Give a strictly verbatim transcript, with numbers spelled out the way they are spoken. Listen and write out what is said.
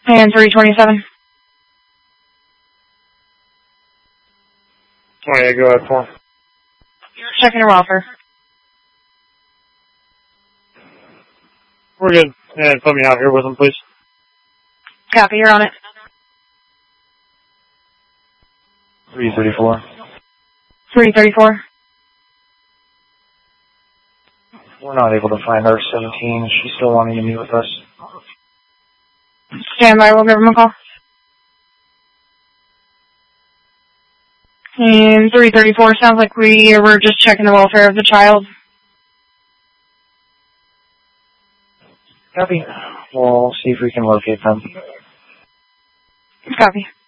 And three twenty-seven. Oh yeah, go ahead, four. Checking your welfare. We're good. And put me out here with them, please. Copy, you're on it. three thirty-four. three thirty-four. We're not able to find our seventeen. She's still wanting to meet with us. Stand by, we'll give him a call. And three thirty-four, sounds like we were just checking the welfare of the child. Copy. We'll see if we can locate them. Copy.